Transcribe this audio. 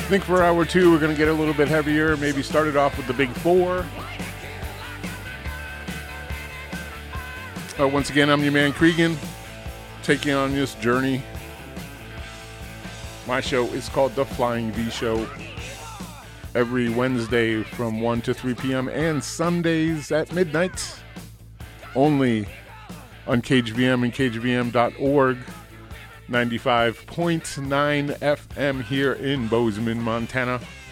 I think for hour two, we're going to get a little bit heavier. Maybe start it off with the big four. Once again, I'm your man, Cregan, taking on this journey. My show is called The Flying V Show. Every Wednesday from 1 to 3 p.m. and Sundays at midnight. Only on KGVM and KGVM.org. 95.9 FM here in Bozeman, Montana.